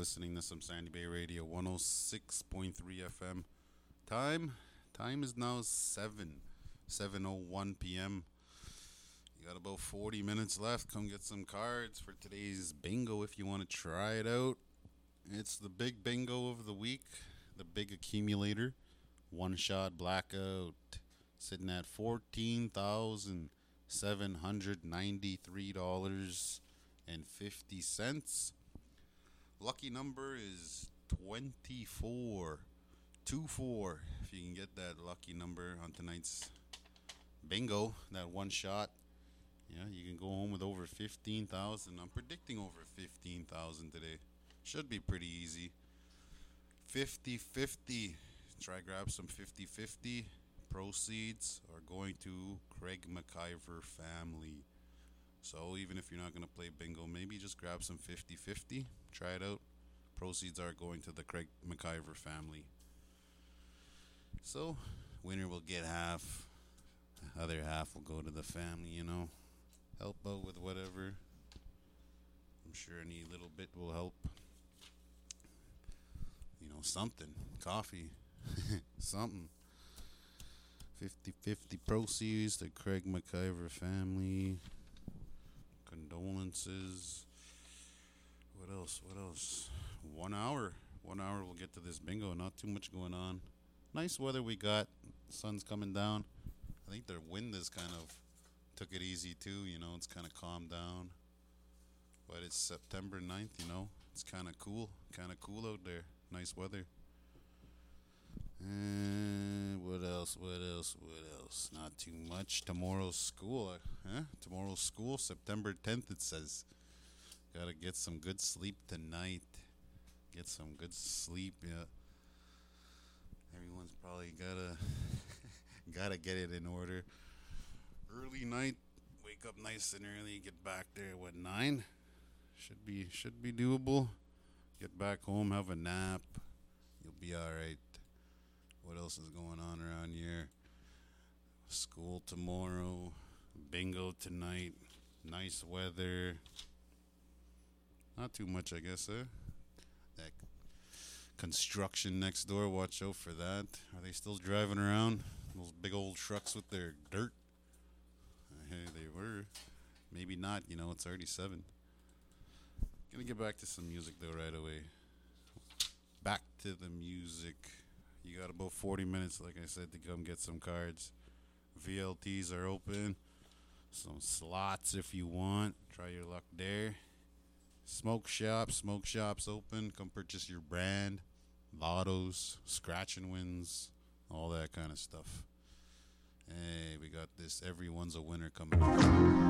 listening to some Sandy Bay Radio 106.3 FM. Time is now 7:01 p.m. You got about 40 minutes left. Come get some cards for today's bingo if you want to try it out. It's the big bingo of the week, the big accumulator. One shot blackout, sitting at $14,793.50. Lucky number is 24. 24. If you can get that lucky number on tonight's bingo, that one shot, yeah, you can go home with over 15,000. I'm predicting over 15,000 today. Should be pretty easy. 50-50. Try grab some 50-50. Proceeds are going to Craig McIver family. So even if you're not going to play bingo, maybe just grab some 50-50. Try it out. Proceeds are going to the Craig McIver family. So winner will get half. The other half will go to the family, Help out with whatever. I'm sure any little bit will help. Something. Coffee. Something. 50-50 proceeds to Craig McIver family. Condolences. What else? 1 hour. 1 hour we'll get to this bingo. Not too much going on. Nice weather we got. Sun's coming down. I think the wind is kind of took it easy too. It's kind of calmed down. But it's September 9th, It's kind of cool. Kind of cool out there. Nice weather. And what else? Not too much. Tomorrow's school. Tomorrow's school, September 10th, it says. Gotta get some good sleep tonight. Get some good sleep, yeah. Everyone's probably gotta get it in order. Early night, wake up nice and early, get back there at 9. Should be doable. Get back home, have a nap. You'll be alright. What else is going on around here? School tomorrow. Bingo tonight. Nice weather. Not too much, I guess, That construction next door, watch out for that. Are they still driving around? Those big old trucks with their dirt? Hey, they were. Maybe not, it's already 7. Gonna get back to some music though right away. Back to the music. You got about 40 minutes, like I said, to come get some cards. VLTs are open. Some slots if you want. Try your luck there. Smoke shop's open. Come purchase your brand. Lottos, scratch and wins, all that kind of stuff. Hey, we got this Everyone's a Winner coming up.